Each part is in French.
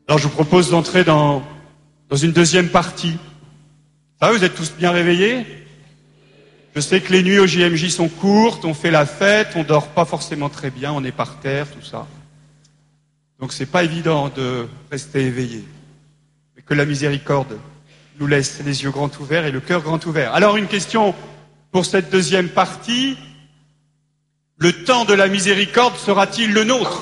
Alors je vous propose d'entrer dans une deuxième partie. Ça va, vous êtes tous bien réveillés? Je sais que les nuits au JMJ sont courtes, on fait la fête, on dort pas forcément très bien, on est par terre, tout ça. Donc c'est pas évident de rester éveillé. Mais que la miséricorde nous laisse les yeux grands ouverts et le cœur grand ouvert. Alors une question pour cette deuxième partie. Le temps de la miséricorde sera-t-il le nôtre?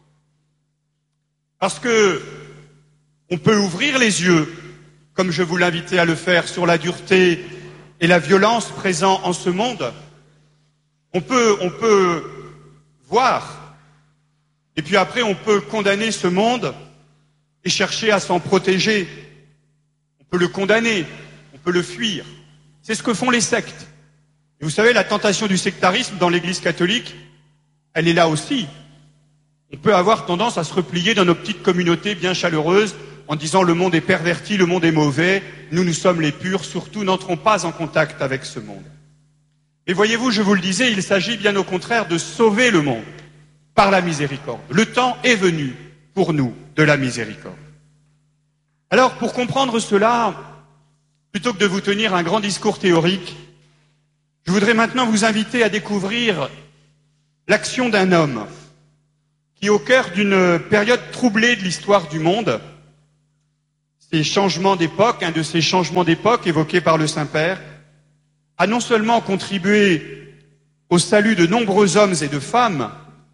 Parce que on peut ouvrir les yeux, comme je vous l'invitais à le faire, sur la dureté et la violence présents en ce monde. On peut voir, et puis après on peut condamner ce monde et chercher à s'en protéger. On peut le condamner, on peut le fuir. C'est ce que font les sectes. Et vous savez, la tentation du sectarisme dans l'Église catholique, elle est là aussi. On peut avoir tendance à se replier dans nos petites communautés bien chaleureuses en disant le monde est perverti, le monde est mauvais, nous sommes les purs, surtout n'entrons pas en contact avec ce monde. Et voyez-vous, je vous le disais, il s'agit bien au contraire de sauver le monde par la miséricorde. Le temps est venu pour nous de la miséricorde. Alors, pour comprendre cela, plutôt que de vous tenir un grand discours théorique, je voudrais maintenant vous inviter à découvrir l'action d'un homme qui, au cœur d'une période troublée de l'histoire du monde, ces changements d'époque, un de ces changements d'époque évoqués par le Saint-Père, a non seulement contribué au salut de nombreux hommes et de femmes,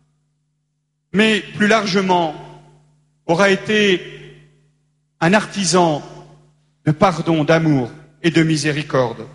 mais plus largement aura été un artisan de pardon, d'amour et de miséricorde.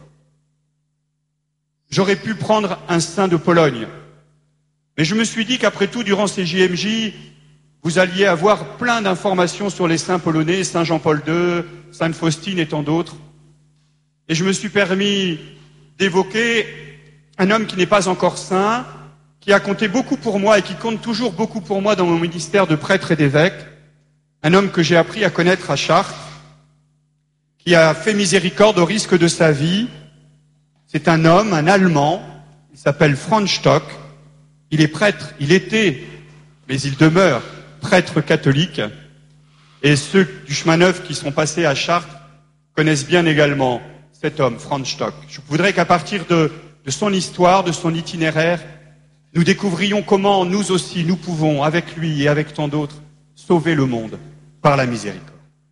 J'aurais pu prendre un saint de Pologne, mais je me suis dit qu'après tout, durant ces JMJ, vous alliez avoir plein d'informations sur les saints polonais, Saint Jean-Paul II, Sainte Faustine et tant d'autres. Et je me suis permis d'évoquer un homme qui n'est pas encore saint, qui a compté beaucoup pour moi et qui compte toujours beaucoup pour moi dans mon ministère de prêtre et d'évêque, un homme que j'ai appris à connaître à Chartres, qui a fait miséricorde au risque de sa vie. C'est un homme, un Allemand, il s'appelle Franz Stock, il est prêtre, il était, mais il demeure prêtre catholique, et ceux du chemin neuf qui sont passés à Chartres connaissent bien également cet homme, Franz Stock. Je voudrais qu'à partir de son histoire, de son itinéraire, nous découvrions comment nous aussi, nous pouvons, avec lui et avec tant d'autres, sauver le monde par la miséricorde.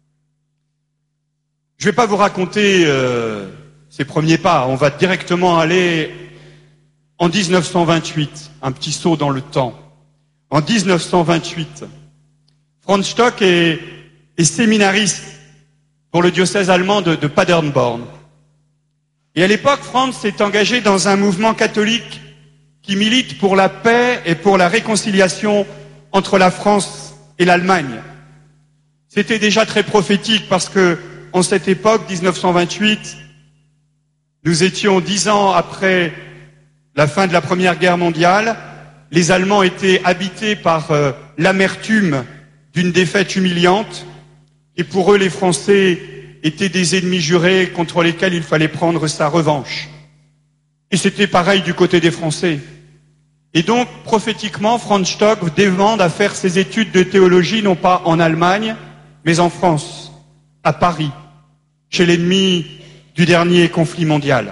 Je ne vais pas vous raconter ses premiers pas, on va directement aller en 1928, un petit saut dans le temps. En 1928, Franz Stock est séminariste pour le diocèse allemand de Paderborn. Et à l'époque, Franz s'est engagé dans un mouvement catholique qui milite pour la paix et pour la réconciliation entre la France et l'Allemagne. C'était déjà très prophétique parce que, en cette époque, 1928, nous étions 10 ans après la fin de la Première Guerre mondiale. Les Allemands étaient habités par l'amertume d'une défaite humiliante, et pour eux, les Français étaient des ennemis jurés contre lesquels il fallait prendre sa revanche. Et c'était pareil du côté des Français. Et donc, prophétiquement, Franz Stock demande à faire ses études de théologie, non pas en Allemagne, mais en France, à Paris, chez l'ennemi du dernier conflit mondial.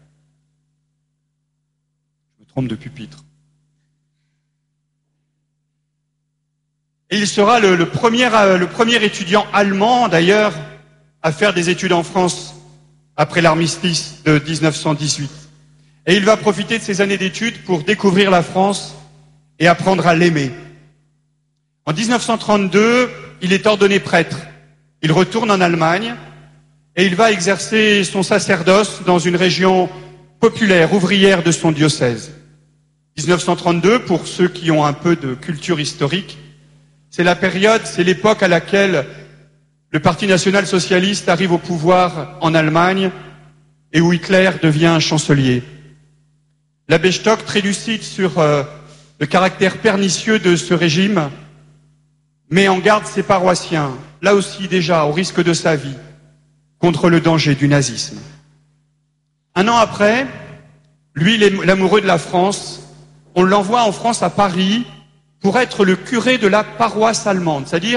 Je me trompe de pupitre. Et il sera le premier étudiant allemand, d'ailleurs, à faire des études en France après l'armistice de 1918. Et il va profiter de ces années d'études pour découvrir la France et apprendre à l'aimer. En 1932, il est ordonné prêtre. Il retourne en Allemagne et il va exercer son sacerdoce dans une région populaire, ouvrière de son diocèse. 1932, pour ceux qui ont un peu de culture historique, c'est l'époque à laquelle le Parti national-socialiste arrive au pouvoir en Allemagne et où Hitler devient chancelier. L'abbé Stock, très lucide sur le caractère pernicieux de ce régime, met en garde ses paroissiens, là aussi déjà au risque de sa vie, contre le danger du nazisme. Un an après, lui, l'amoureux de la France, on l'envoie en France à Paris pour être le curé de la paroisse allemande, c'est-à-dire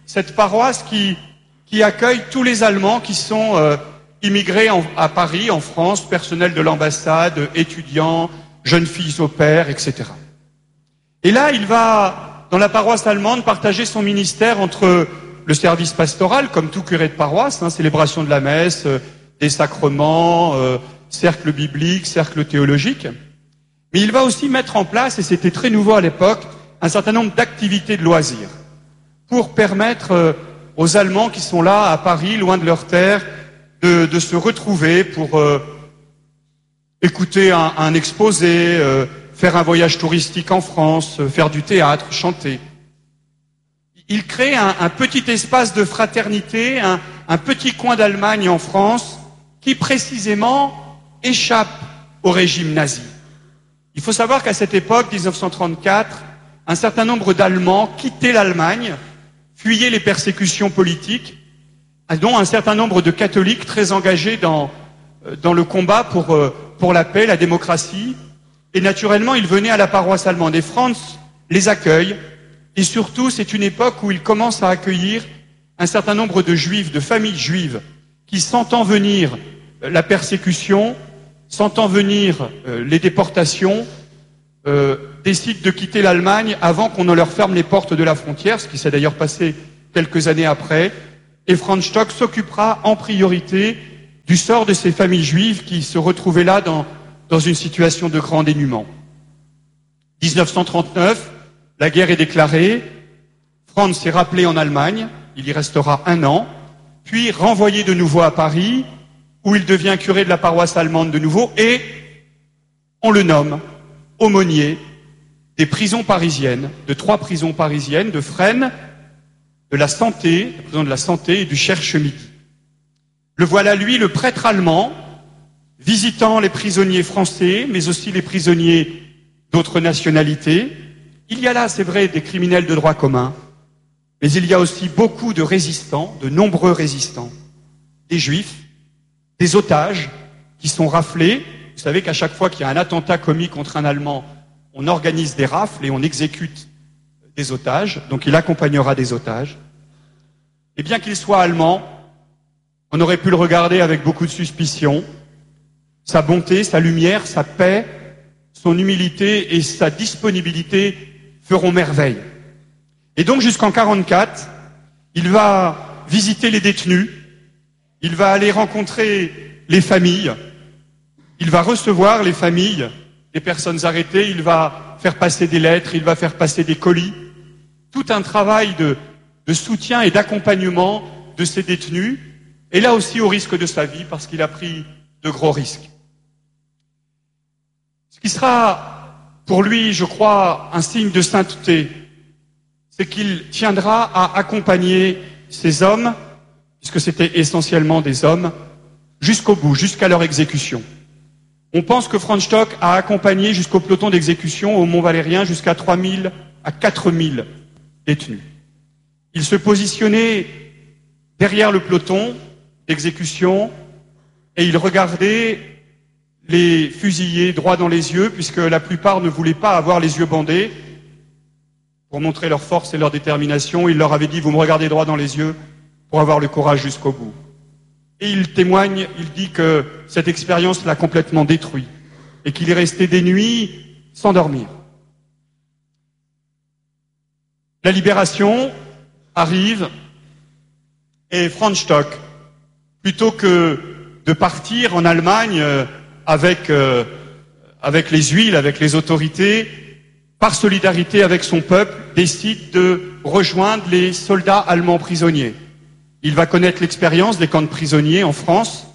cette paroisse qui accueille tous les Allemands qui sont immigrés à Paris, en France, personnel de l'ambassade, étudiants, jeunes filles au père, etc. Et là, il va, dans la paroisse allemande, partager son ministère entre le service pastoral, comme tout curé de paroisse, célébration de la messe, des sacrements, cercle biblique, cercle théologique. Mais il va aussi mettre en place, et c'était très nouveau à l'époque, un certain nombre d'activités de loisirs pour permettre aux Allemands qui sont là, à Paris, loin de leur terre, de se retrouver pour écouter un exposé, faire un voyage touristique en France, faire du théâtre, chanter. Il crée un petit espace de fraternité, un petit coin d'Allemagne en France qui précisément échappe au régime nazi. Il faut savoir qu'à cette époque, 1934, un certain nombre d'Allemands quittaient l'Allemagne, fuyaient les persécutions politiques, dont un certain nombre de catholiques très engagés dans le combat pour la paix, la démocratie. Et naturellement, ils venaient à la paroisse allemande. Et Franz les accueille. Et surtout, c'est une époque où il commence à accueillir un certain nombre de juifs, de familles juives, qui sentant venir la persécution, sentant venir les déportations, décident de quitter l'Allemagne avant qu'on ne leur ferme les portes de la frontière, ce qui s'est d'ailleurs passé quelques années après. Et Franz Stock s'occupera en priorité du sort de ces familles juives qui se retrouvaient là dans une situation de grand dénuement. 1939, la guerre est déclarée, Franz est rappelé en Allemagne, il y restera 1 an, puis renvoyé de nouveau à Paris, où il devient curé de la paroisse allemande de nouveau, et on le nomme aumônier des prisons parisiennes, de 3 prisons parisiennes, de Fresnes, de la Santé, la prison de la Santé et du Cherche-Midi. Le voilà, lui, le prêtre allemand, visitant les prisonniers français, mais aussi les prisonniers d'autres nationalités. Il y a là, c'est vrai, des criminels de droit commun, mais il y a aussi beaucoup de résistants, de nombreux résistants, des juifs, des otages qui sont raflés. Vous savez qu'à chaque fois qu'il y a un attentat commis contre un Allemand, on organise des rafles et on exécute des otages, donc il accompagnera des otages. Et bien qu'il soit allemand, on aurait pu le regarder avec beaucoup de suspicion. Sa bonté, sa lumière, sa paix, son humilité et sa disponibilité feront merveille. Et donc jusqu'en 1944, il va visiter les détenus, il va aller rencontrer les familles, il va recevoir les familles des personnes arrêtées, il va faire passer des lettres, il va faire passer des colis, tout un travail de soutien et d'accompagnement de ces détenus, et là aussi au risque de sa vie, parce qu'il a pris de gros risques. Ce qui sera pour lui, je crois, un signe de sainteté, c'est qu'il tiendra à accompagner ces hommes, puisque c'était essentiellement des hommes, jusqu'au bout, jusqu'à leur exécution. On pense que Franz Stock a accompagné jusqu'au peloton d'exécution au Mont-Valérien jusqu'à 3000 à 4000 détenus. Il se positionnait derrière le peloton d'exécution et il regardait les fusillés droit dans les yeux, puisque la plupart ne voulaient pas avoir les yeux bandés. Pour montrer leur force et leur détermination, il leur avait dit « Vous me regardez droit dans les yeux pour avoir le courage jusqu'au bout ». Et il témoigne, il dit que cette expérience l'a complètement détruit et qu'il est resté des nuits sans dormir. La libération arrive et Franz Stock, plutôt que de partir en Allemagne avec les huiles, avec les autorités, par solidarité avec son peuple, décide de rejoindre les soldats allemands prisonniers. Il va connaître l'expérience des camps de prisonniers en France,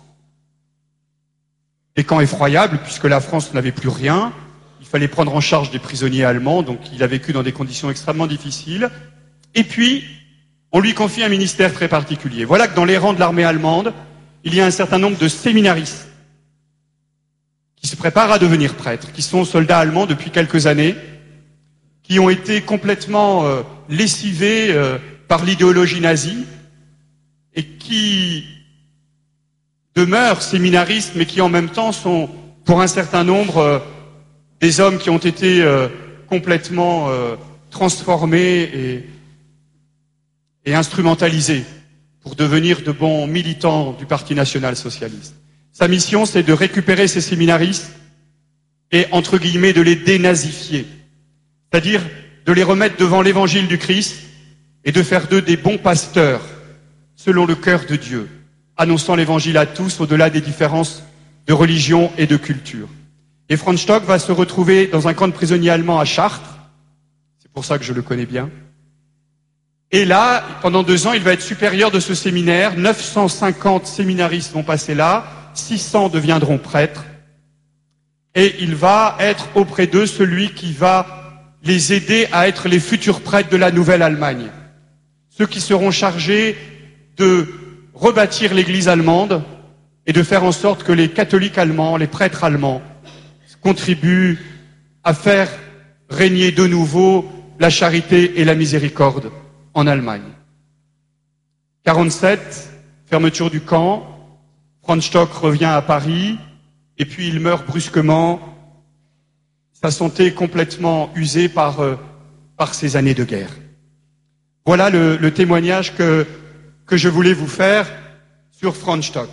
des camps effroyables, puisque la France n'avait plus rien. Il fallait prendre en charge des prisonniers allemands, donc il a vécu dans des conditions extrêmement difficiles. Et puis, on lui confie un ministère très particulier. Voilà que dans les rangs de l'armée allemande, il y a un certain nombre de séminaristes qui se préparent à devenir prêtres, qui sont soldats allemands depuis quelques années, qui ont été complètement lessivés par l'idéologie nazie et qui demeurent séminaristes, mais qui en même temps sont, pour un certain nombre, des hommes qui ont été complètement transformés et instrumentalisés pour devenir de bons militants du Parti national-socialiste. Sa mission, c'est de récupérer ces séminaristes et, entre guillemets, de les dénazifier, c'est-à-dire de les remettre devant l'évangile du Christ et de faire d'eux des bons pasteurs, selon le cœur de Dieu, annonçant l'évangile à tous au-delà des différences de religion et de culture. Et Franz Stock va se retrouver dans un camp de prisonniers allemands à Chartres, c'est pour ça que je le connais bien. Et là, pendant 2 ans, il va être supérieur de ce séminaire, 950 séminaristes vont passer là, 600 deviendront prêtres, et il va être auprès d'eux celui qui va les aider à être les futurs prêtres de la nouvelle Allemagne. Ceux qui seront chargés de rebâtir l'Église allemande et de faire en sorte que les catholiques allemands, les prêtres allemands, contribuent à faire régner de nouveau la charité et la miséricorde en Allemagne. 47, fermeture du camp, Franz Stock revient à Paris, et puis il meurt brusquement, sa santé complètement usée par ces années de guerre. Voilà le témoignage que je voulais vous faire sur Franz Stock.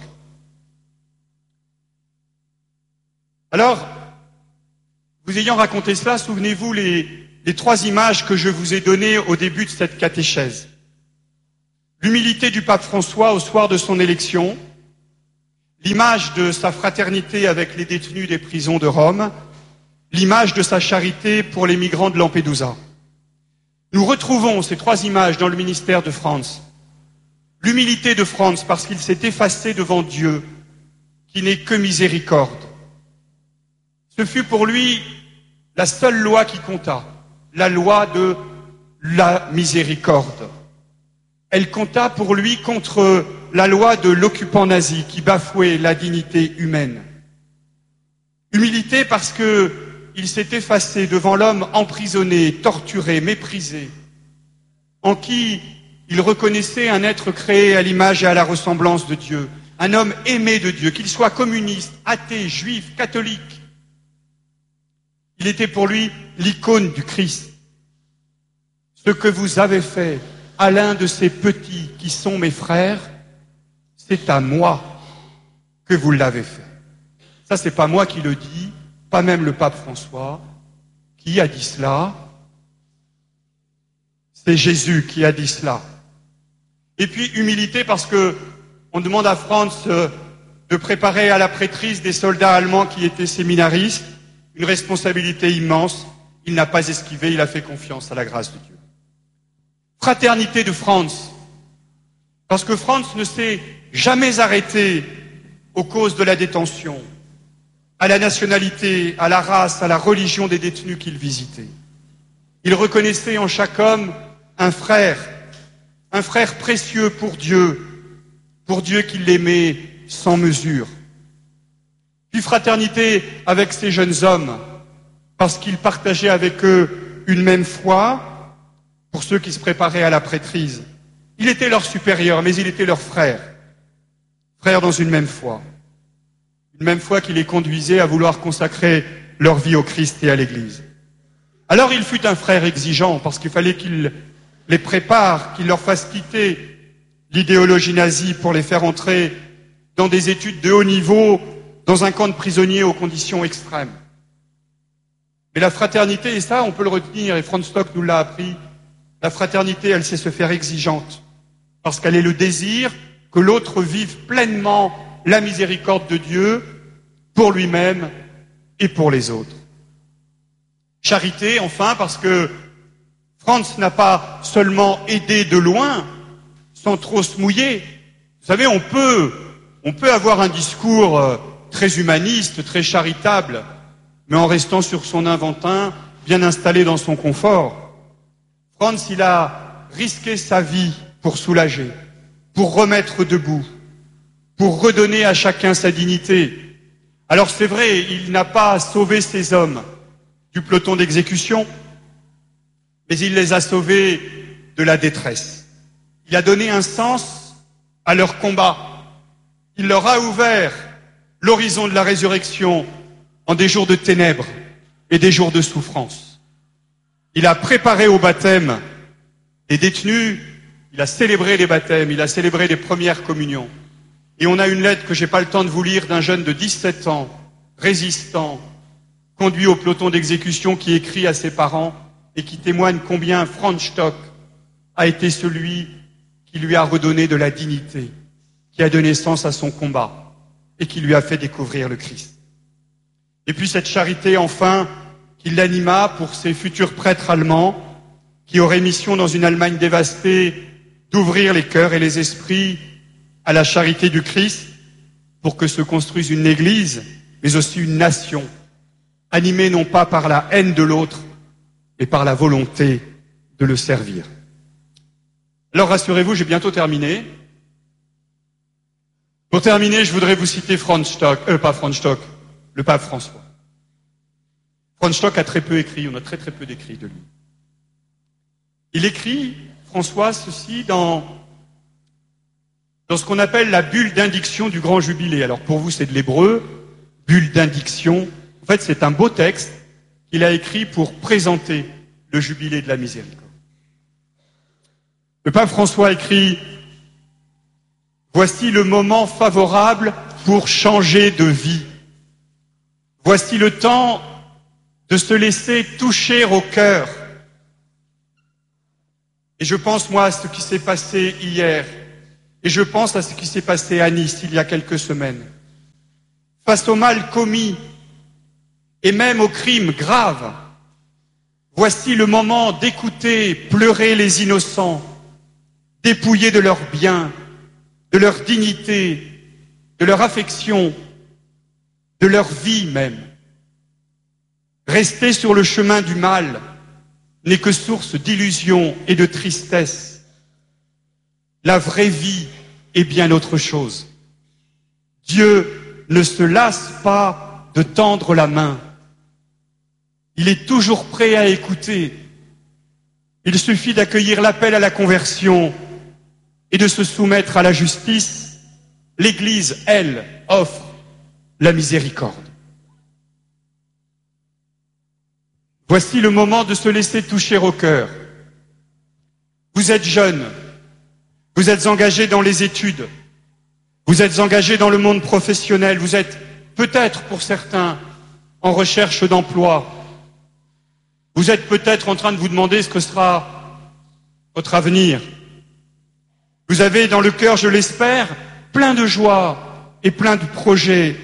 Alors, vous ayant raconté cela, souvenez-vous les 3 images que je vous ai données au début de cette catéchèse. L'humilité du pape François au soir de son élection, l'image de sa fraternité avec les détenus des prisons de Rome, l'image de sa charité pour les migrants de Lampedusa. Nous retrouvons ces 3 images dans le ministère de Franz. L'humilité de Franz parce qu'il s'est effacé devant Dieu, qui n'est que miséricorde. Ce fut pour lui la seule loi qui compta, la loi de la miséricorde. Elle compta pour lui contre la loi de l'occupant nazi qui bafouait la dignité humaine. Humilité parce que il s'est effacé devant l'homme emprisonné, torturé, méprisé, en qui il reconnaissait un être créé à l'image et à la ressemblance de Dieu, un homme aimé de Dieu, qu'il soit communiste, athée, juif, catholique. Il était pour lui l'icône du Christ. Ce que vous avez fait à l'un de ces petits qui sont mes frères, c'est à moi que vous l'avez fait. Ça, c'est pas moi qui le dis, pas même le pape François. Qui a dit cela? C'est Jésus qui a dit cela. Et puis, humilité parce que on demande à Franz de préparer à la prêtrise des soldats allemands qui étaient séminaristes, une responsabilité immense. Il n'a pas esquivé, il a fait confiance à la grâce de Dieu. Fraternité de Franz, parce que Franz ne s'est jamais arrêté aux causes de la détention, à la nationalité, à la race, à la religion des détenus qu'il visitait. Il reconnaissait en chaque homme un frère précieux pour Dieu qui l'aimait sans mesure. Puis fraternité avec ces jeunes hommes, parce qu'il partageait avec eux une même foi, pour ceux qui se préparaient à la prêtrise. Il était leur supérieur, mais il était leur frère. Frère dans une même foi. Une même foi qui les conduisait à vouloir consacrer leur vie au Christ et à l'Église. Alors il fut un frère exigeant, parce qu'il fallait qu'il les prépare, qu'il leur fasse quitter l'idéologie nazie pour les faire entrer dans des études de haut niveau, dans un camp de prisonniers aux conditions extrêmes. Mais la fraternité, et ça on peut le retenir, et Franz Stock nous l'a appris, la fraternité, elle sait se faire exigeante, parce qu'elle est le désir que l'autre vive pleinement la miséricorde de Dieu pour lui-même et pour les autres. Charité, enfin, parce que Franz n'a pas seulement aidé de loin, sans trop se mouiller. Vous savez, on peut avoir un discours très humaniste, très charitable, mais en restant sur son Aventin, bien installé dans son confort. Franz, il a risqué sa vie pour soulager, pour remettre debout, pour redonner à chacun sa dignité. Alors c'est vrai, il n'a pas sauvé ces hommes du peloton d'exécution, mais il les a sauvés de la détresse. Il a donné un sens à leur combat. Il leur a ouvert l'horizon de la résurrection en des jours de ténèbres et des jours de souffrance. Il a préparé au baptême les détenus, il a célébré les baptêmes, il a célébré les premières communions. Et on a une lettre que j'ai pas le temps de vous lire d'un jeune de 17 ans, résistant, conduit au peloton d'exécution, qui écrit à ses parents et qui témoigne combien Franz Stock a été celui qui lui a redonné de la dignité, qui a donné sens à son combat et qui lui a fait découvrir le Christ. Et puis cette charité, enfin, qui l'anima pour ses futurs prêtres allemands, qui auraient mission dans une Allemagne dévastée d'ouvrir les cœurs et les esprits à la charité du Christ pour que se construise une église, mais aussi une nation, animée non pas par la haine de l'autre, mais par la volonté de le servir. Alors rassurez-vous, j'ai bientôt terminé. Pour terminer, je voudrais vous citer pas Franz Stock, le pape François. Franz Stock a très peu écrit, on a très peu d'écrits de lui. Il écrit, François, ceci dans ce qu'on appelle la bulle d'indiction du grand jubilé. Alors pour vous, c'est de l'hébreu, bulle d'indiction. En fait, c'est un beau texte qu'il a écrit pour présenter le jubilé de la miséricorde. Le pape François écrit « Voici le moment favorable pour changer de vie. Voici le temps de se laisser toucher au cœur. » Et je pense, moi, à ce qui s'est passé hier. Et je pense à ce qui s'est passé à Nice il y a quelques semaines. Face au mal commis et même aux crimes graves, voici le moment d'écouter pleurer les innocents, dépouillés de leurs biens, de leur dignité, de leur affection, de leur vie même. Rester sur le chemin du mal n'est que source d'illusion et de tristesse. La vraie vie est bien autre chose. Dieu ne se lasse pas de tendre la main. Il est toujours prêt à écouter. Il suffit d'accueillir l'appel à la conversion et de se soumettre à la justice. L'Église, elle, offre la miséricorde. Voici le moment de se laisser toucher au cœur. Vous êtes jeune, vous êtes engagé dans les études, vous êtes engagé dans le monde professionnel, vous êtes peut-être pour certains en recherche d'emploi, vous êtes peut-être en train de vous demander ce que sera votre avenir. Vous avez dans le cœur, je l'espère, plein de joie et plein de projets.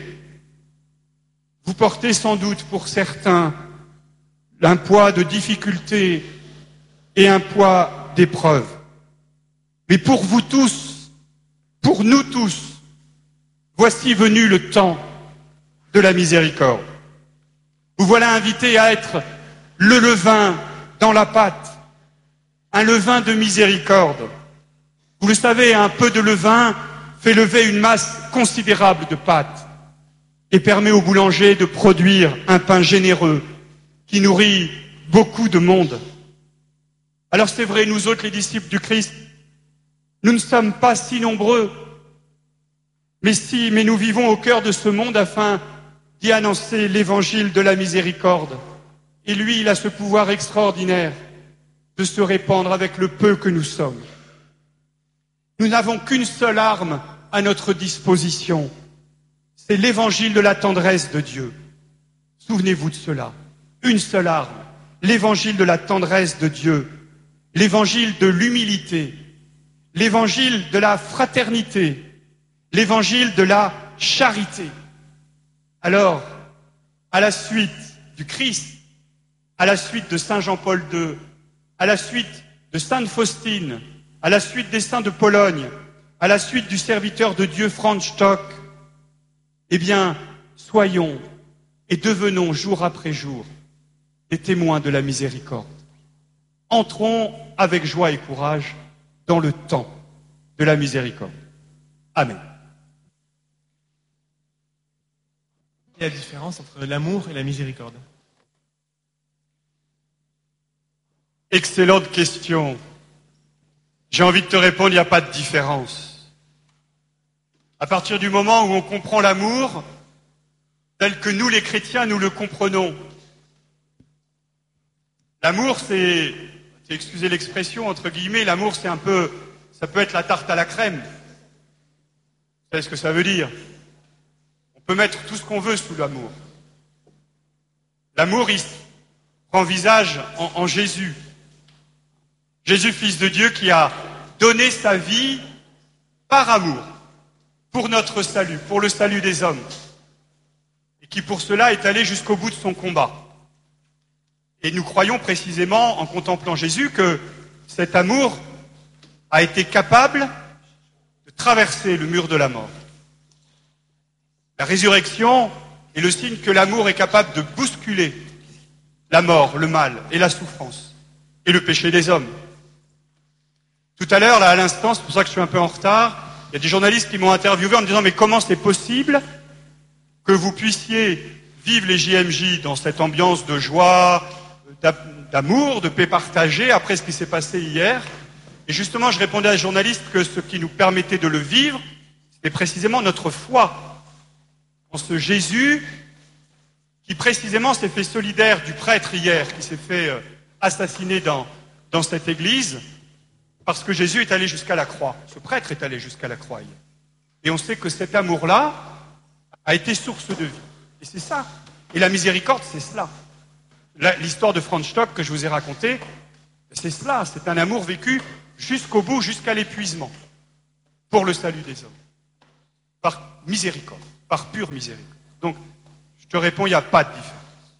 Vous portez sans doute pour certains un poids de difficultés et un poids d'épreuves. Mais pour vous tous, pour nous tous, voici venu le temps de la miséricorde. Vous voilà invités à être le levain dans la pâte, un levain de miséricorde. Vous le savez, un peu de levain fait lever une masse considérable de pâte et permet au boulanger de produire un pain généreux qui nourrit beaucoup de monde. Alors c'est vrai, nous autres, les disciples du Christ, nous ne sommes pas si nombreux, mais nous vivons au cœur de ce monde afin d'y annoncer l'évangile de la miséricorde. Et lui, il a ce pouvoir extraordinaire de se répandre avec le peu que nous sommes. Nous n'avons qu'une seule arme à notre disposition, c'est l'évangile de la tendresse de Dieu. Souvenez-vous de cela. Une seule arme, l'évangile de la tendresse de Dieu, l'évangile de l'humilité, l'évangile de la fraternité, l'évangile de la charité. Alors, à la suite du Christ, à la suite de Saint Jean-Paul II, à la suite de Sainte Faustine, à la suite des saints de Pologne, à la suite du serviteur de Dieu Franz Stock, eh bien, soyons et devenons jour après jour des témoins de la miséricorde. Entrons avec joie et courage dans le temps de la miséricorde. Amen. Quelle est la différence entre l'amour et la miséricorde? Excellente question. J'ai envie de te répondre, il n'y a pas de différence. À partir du moment où on comprend l'amour, tel que nous les chrétiens, nous le comprenons. L'amour, excusez l'expression, entre guillemets, l'amour c'est un peu Ça peut être la tarte à la crème. Vous savez ce que ça veut dire? On peut mettre tout ce qu'on veut sous l'amour. L'amour, il prend visage en Jésus. Jésus, Fils de Dieu, qui a donné sa vie par amour, pour notre salut, pour le salut des hommes, et qui pour cela est allé jusqu'au bout de son combat. Et nous croyons précisément, en contemplant Jésus, que cet amour a été capable de traverser le mur de la mort. La résurrection est le signe que l'amour est capable de bousculer la mort, le mal et la souffrance et le péché des hommes. Tout à l'heure, là, à l'instant, c'est pour ça que je suis un peu en retard, il y a des journalistes qui m'ont interviewé en me disant « Mais comment c'est possible que vous puissiez vivre les JMJ dans cette ambiance de joie, d'amour, de paix partagée après ce qui s'est passé hier ?» Et justement, je répondais à un journaliste que ce qui nous permettait de le vivre, c'était précisément notre foi en ce Jésus qui précisément s'est fait solidaire du prêtre hier, qui s'est fait assassiner dans cette église, parce que Jésus est allé jusqu'à la croix. Ce prêtre est allé jusqu'à la croix hier. Et on sait que cet amour-là a été source de vie. Et c'est ça. Et la miséricorde, c'est cela. L'histoire de Franz Stock que je vous ai racontée, c'est cela. C'est un amour vécu jusqu'au bout, jusqu'à l'épuisement, pour le salut des hommes. Par miséricorde, par pure miséricorde. Donc, je te réponds, il n'y a pas de différence.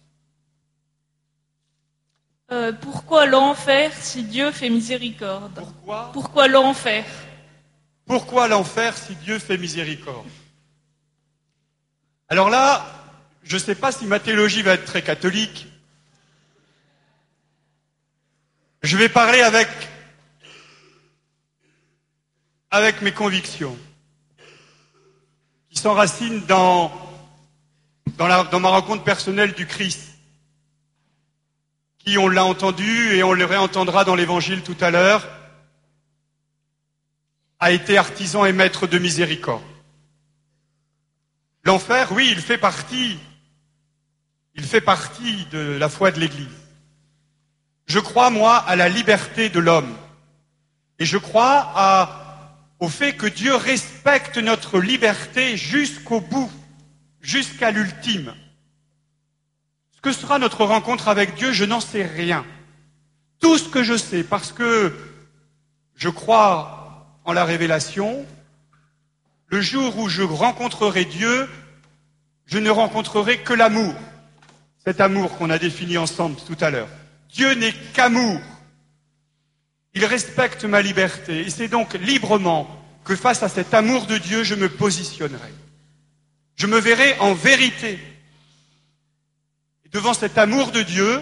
Pourquoi l'enfer si Dieu fait miséricorde? Pourquoi l'enfer? Pourquoi l'enfer si Dieu fait miséricorde? Alors là, je ne sais pas si ma théologie va être très catholique. Je vais parler avec mes convictions, qui s'enracinent dans ma rencontre personnelle du Christ, qui, on l'a entendu et on le réentendra dans l'Évangile tout à l'heure, a été artisan et maître de miséricorde. L'enfer, oui, il fait partie de la foi de l'Église. Je crois, moi, à la liberté de l'homme. Et je crois au fait que Dieu respecte notre liberté jusqu'au bout, jusqu'à l'ultime. Ce que sera notre rencontre avec Dieu, je n'en sais rien. Tout ce que je sais, parce que je crois en la révélation, le jour où je rencontrerai Dieu, je ne rencontrerai que l'amour. Cet amour qu'on a défini ensemble tout à l'heure. Dieu n'est qu'amour. Il respecte ma liberté. Et c'est donc librement que face à cet amour de Dieu, je me positionnerai. Je me verrai en vérité. Et devant cet amour de Dieu,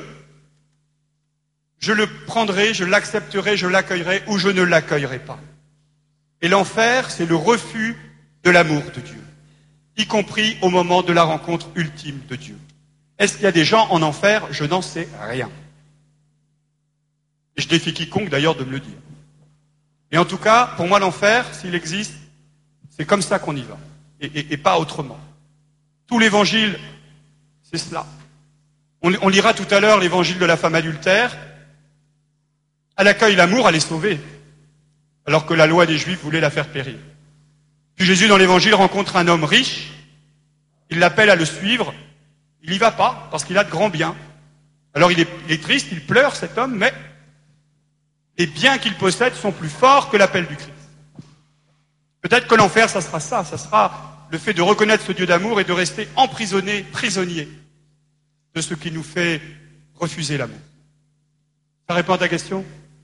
je le prendrai, je l'accepterai, je l'accueillerai ou je ne l'accueillerai pas. Et l'enfer, c'est le refus de l'amour de Dieu, y compris au moment de la rencontre ultime de Dieu. Est-ce qu'il y a des gens en enfer? Je n'en sais rien. Et je défie quiconque d'ailleurs de me le dire. Et en tout cas, pour moi, l'enfer, s'il existe, c'est comme ça qu'on y va, et pas autrement. Tout l'évangile, c'est cela. On lira tout à l'heure l'évangile de la femme adultère. Elle accueille l'amour, elle est sauvée, alors que la loi des Juifs voulait la faire périr. Puis Jésus, dans l'évangile, rencontre un homme riche, il l'appelle à le suivre, il n'y va pas, parce qu'il a de grands biens. Alors il est triste, il pleure, cet homme, mais les biens qu'il possède sont plus forts que l'appel du Christ. Peut-être que l'enfer, ça sera le fait de reconnaître ce Dieu d'amour et de rester emprisonné, prisonnier de ce qui nous fait refuser l'amour. Ça répond à ta question?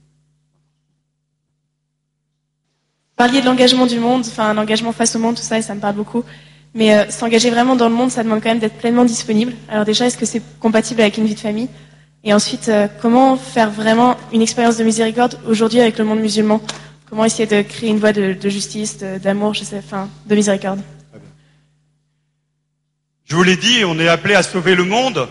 Vous parliez de l'engagement du monde, enfin l'engagement face au monde, tout ça, et ça me parle beaucoup. Mais s'engager vraiment dans le monde, ça demande quand même d'être pleinement disponible. Alors déjà, est-ce que c'est compatible avec une vie de famille? Et ensuite, comment faire vraiment une expérience de miséricorde aujourd'hui avec le monde musulman? Comment essayer de créer une voie de justice, d'amour, de miséricorde? Je vous l'ai dit, on est appelé à sauver le monde,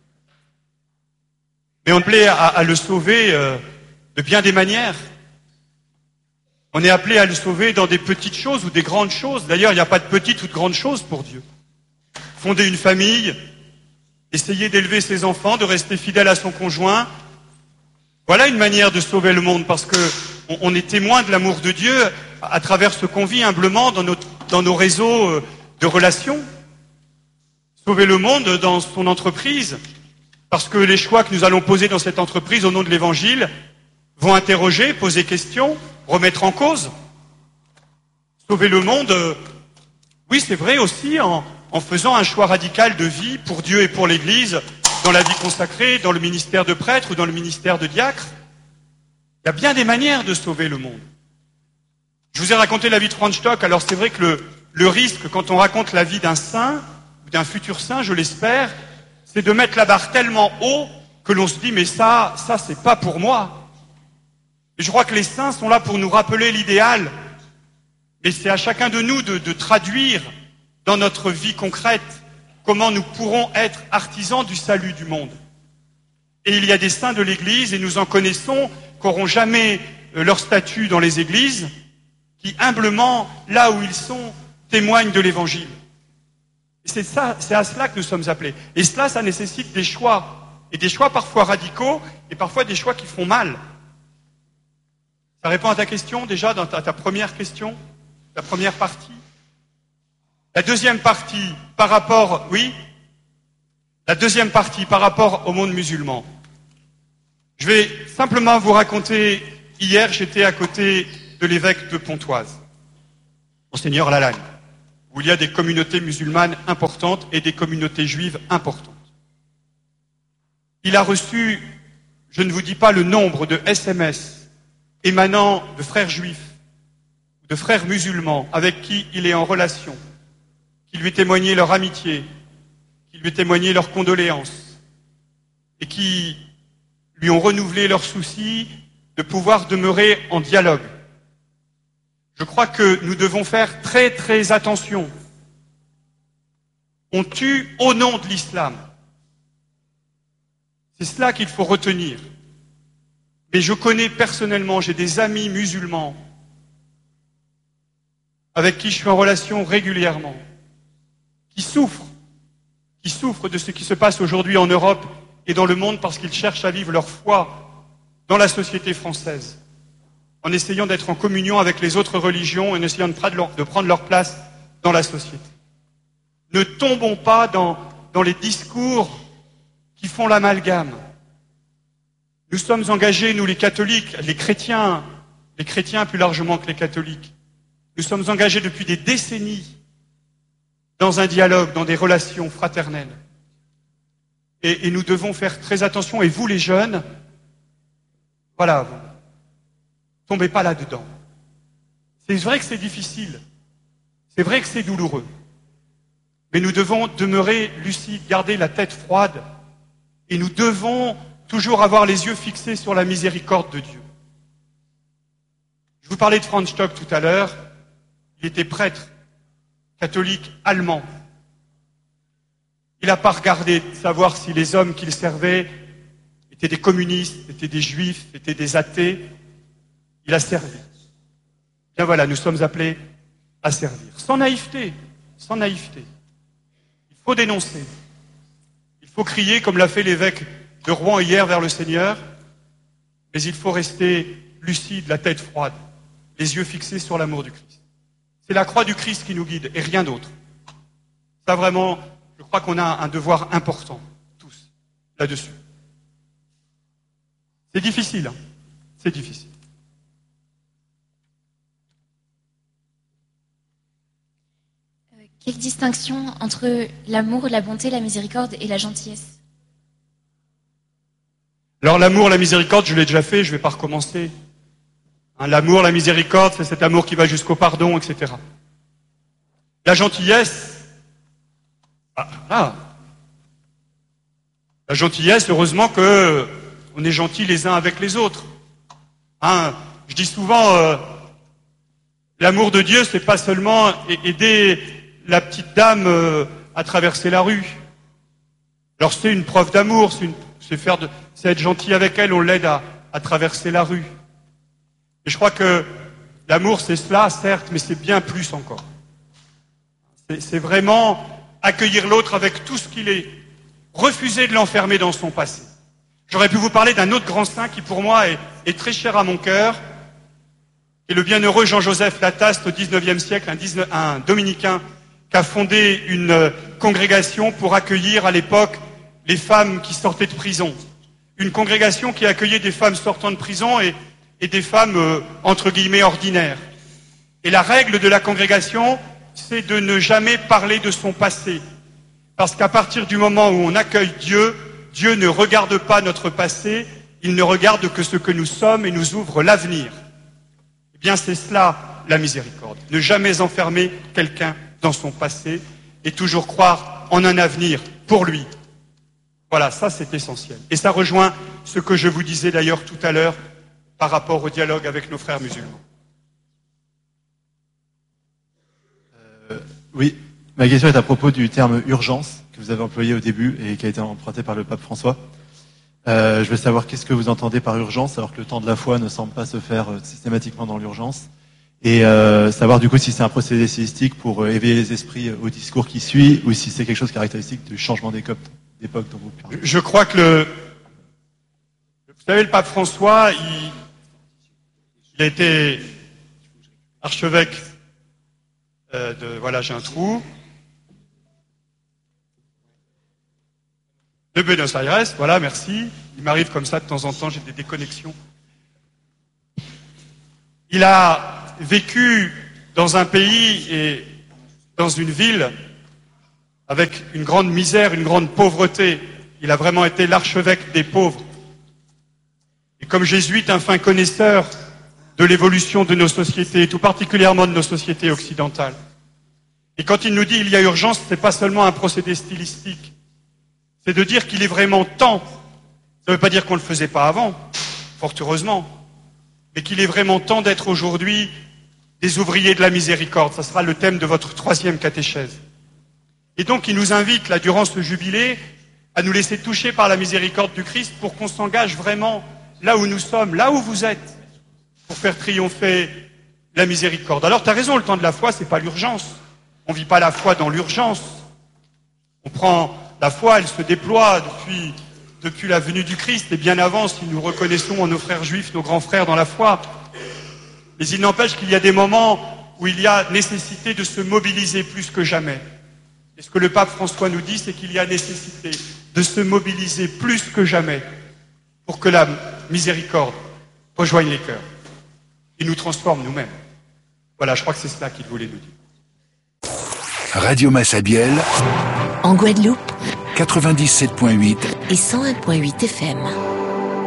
mais on est appelé à le sauver de bien des manières. On est appelé à le sauver dans des petites choses ou des grandes choses. D'ailleurs, il n'y a pas de petites ou de grandes choses pour Dieu. Fonder une famille, essayer d'élever ses enfants, de rester fidèle à son conjoint, voilà une manière de sauver le monde, parce que on est témoin de l'amour de Dieu à travers ce qu'on vit humblement dans nos réseaux de relations. Sauver le monde dans son entreprise, parce que les choix que nous allons poser dans cette entreprise au nom de l'Évangile vont interroger, poser question, remettre en cause. Sauver le monde, oui c'est vrai aussi, en faisant un choix radical de vie pour Dieu et pour l'Église, dans la vie consacrée, dans le ministère de prêtre ou dans le ministère de diacre. Il y a bien des manières de sauver le monde. Je vous ai raconté la vie de Franz Stock, alors c'est vrai que le risque, quand on raconte la vie d'un saint, ou d'un futur saint, je l'espère, c'est de mettre la barre tellement haut que l'on se dit, mais ça c'est pas pour moi. Et je crois que les saints sont là pour nous rappeler l'idéal, mais c'est à chacun de nous de traduire dans notre vie concrète comment nous pourrons être artisans du salut du monde. Et il y a des saints de l'Église, et nous en connaissons, qui n'auront jamais leur statut dans les églises, qui humblement, là où ils sont, témoignent de l'Évangile. Et c'est à cela que nous sommes appelés. Et cela, ça nécessite des choix. Et des choix parfois radicaux, et parfois des choix qui font mal. Ça répond à ta question, déjà, à ta première question, la première partie. La deuxième partie, par rapport, la deuxième partie, par rapport au monde musulman. Je vais simplement vous raconter, hier, j'étais à côté de l'évêque de Pontoise, Monseigneur Lalanne, où il y a des communautés musulmanes importantes et des communautés juives importantes. Il a reçu, je ne vous dis pas le nombre de SMS émanant de frères juifs, de frères musulmans avec qui il est en relation, qui lui témoignaient leur amitié, qui lui témoignaient leurs condoléances, et qui lui ont renouvelé leur souci de pouvoir demeurer en dialogue. Je crois que nous devons faire très très attention. On tue au nom de l'islam. C'est cela qu'il faut retenir. Mais je connais personnellement, j'ai des amis musulmans avec qui je suis en relation régulièrement, qui souffrent de ce qui se passe aujourd'hui en Europe et dans le monde parce qu'ils cherchent à vivre leur foi dans la société française, en essayant d'être en communion avec les autres religions et en essayant de prendre leur place dans la société. Ne tombons pas dans les discours qui font l'amalgame. Nous sommes engagés, nous les catholiques, les chrétiens plus largement que les catholiques, nous sommes engagés depuis des décennies dans un dialogue, dans des relations fraternelles. Et nous devons faire très attention, et vous les jeunes, voilà, vous tombez pas là-dedans. C'est vrai que c'est difficile, c'est vrai que c'est douloureux, mais nous devons demeurer lucides, garder la tête froide, et nous devons toujours avoir les yeux fixés sur la miséricorde de Dieu. Je vous parlais de Franz Stock tout à l'heure, il était prêtre, catholique allemand. Il n'a pas regardé de savoir si les hommes qu'il servait étaient des communistes, étaient des juifs, étaient des athées. Il a servi. Bien voilà, nous sommes appelés à servir. Sans naïveté, sans naïveté. Il faut dénoncer. Il faut crier comme l'a fait l'évêque de Rouen hier vers le Seigneur, mais il faut rester lucide, la tête froide, les yeux fixés sur l'amour du Christ. C'est la croix du Christ qui nous guide et rien d'autre. Ça vraiment, je crois qu'on a un devoir important, tous, là-dessus. C'est difficile, hein. C'est difficile. Quelle distinction entre l'amour, la bonté, la miséricorde et la gentillesse? Alors l'amour, la miséricorde, je l'ai déjà fait, je ne vais pas recommencer. Hein, l'amour, la miséricorde, c'est cet amour qui va jusqu'au pardon, etc. La gentillesse, la gentillesse, heureusement que on est gentils les uns avec les autres. Hein, je dis souvent, l'amour de Dieu, c'est pas seulement aider la petite dame à traverser la rue. Alors c'est une preuve d'amour, c'est être gentil avec elle, on l'aide à traverser la rue. Et je crois que l'amour, c'est cela, certes, mais c'est bien plus encore. C'est vraiment accueillir l'autre avec tout ce qu'il est, refuser de l'enfermer dans son passé. J'aurais pu vous parler d'un autre grand saint qui, pour moi, est très cher à mon cœur, Et le bienheureux Jean-Joseph Lataste, au XIXe siècle, un dominicain, qui a fondé une congrégation pour accueillir à l'époque les femmes qui sortaient de prison. Une congrégation qui accueillait des femmes sortant de prison et des femmes, entre guillemets, ordinaires. Et la règle de la congrégation, c'est de ne jamais parler de son passé. Parce qu'à partir du moment où on accueille Dieu, Dieu ne regarde pas notre passé, il ne regarde que ce que nous sommes et nous ouvre l'avenir. Eh bien, c'est cela, la miséricorde. Ne jamais enfermer quelqu'un dans son passé et toujours croire en un avenir pour lui. Voilà, ça c'est essentiel. Et ça rejoint ce que je vous disais d'ailleurs tout à l'heure par rapport au dialogue avec nos frères musulmans. Oui, ma question est à propos du terme urgence que vous avez employé au début et qui a été emprunté par le pape François. Je veux savoir qu'est-ce que vous entendez par urgence, alors que le temps de la foi ne semble pas se faire systématiquement dans l'urgence. Et savoir du coup si c'est un procédé stylistique pour éveiller les esprits au discours qui suit ou si c'est quelque chose caractéristique du changement d'époque dont vous parlez. Je crois que vous savez, le pape François, il a été archevêque voilà, j'ai un trou. De Buenos Aires, voilà, merci. Il m'arrive comme ça de temps en temps, j'ai des déconnexions. Il a vécu dans un pays et dans une ville avec une grande misère, une grande pauvreté. Il a vraiment été l'archevêque des pauvres. Et comme jésuite, un fin connaisseur de l'évolution de nos sociétés, et tout particulièrement de nos sociétés occidentales. Et quand il nous dit il y a urgence, ce n'est pas seulement un procédé stylistique. C'est de dire qu'il est vraiment temps. Ça ne veut pas dire qu'on ne le faisait pas avant, fort heureusement, mais qu'il est vraiment temps d'être aujourd'hui des ouvriers de la miséricorde. Ça sera le thème de votre 3e catéchèse. Et donc il nous invite, là, durant ce jubilé, à nous laisser toucher par la miséricorde du Christ pour qu'on s'engage vraiment là où nous sommes, là où vous êtes, pour faire triompher la miséricorde. Alors tu as raison, le temps de la foi, c'est pas l'urgence. On vit pas la foi dans l'urgence. On prend la foi, elle se déploie depuis la venue du Christ, et bien avant, si nous reconnaissons en nos frères juifs, nos grands frères dans la foi. Mais il n'empêche qu'il y a des moments où il y a nécessité de se mobiliser plus que jamais. Et ce que le pape François nous dit, c'est qu'il y a nécessité de se mobiliser plus que jamais pour que la miséricorde rejoigne les cœurs et nous transforme nous-mêmes. Voilà, je crois que c'est cela qu'il voulait nous dire. Radio Massabielle, en Guadeloupe, 97.8 et 101.8 FM.